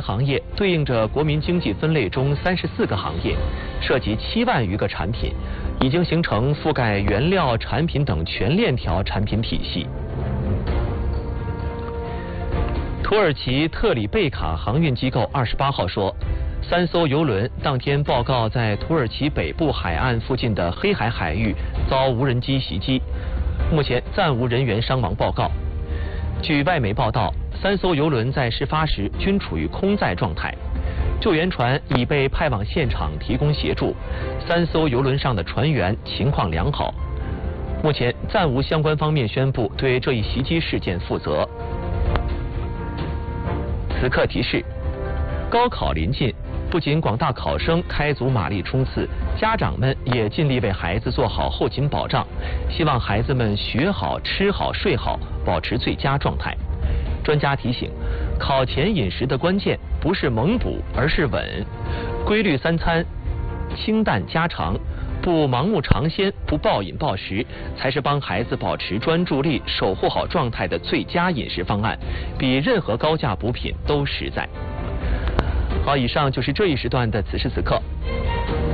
行业对应着国民经济分类中34个行业，涉及7万余个产品，已经形成覆盖原料、产品等全链条产品体系。土耳其特里贝卡航运机构28号说，3艘邮轮当天报告在土耳其北部海岸附近的黑海海域遭无人机袭击，目前暂无人员伤亡报告。据外媒报道，3艘邮轮在事发时均处于空载状态，救援船已被派往现场提供协助，3艘邮轮上的船员情况良好。目前暂无相关方面宣布对这一袭击事件负责。此刻提示：高考临近，不仅广大考生开足马力冲刺，家长们也尽力为孩子做好后勤保障，希望孩子们学好、吃好、睡好，保持最佳状态。专家提醒，考前饮食的关键不是猛补，而是稳。规律3餐，清淡家常，不盲目尝鲜，不暴饮暴食，才是帮孩子保持专注力、守护好状态的最佳饮食方案，比任何高价补品都实在。好，以上就是这一时段的此时此刻。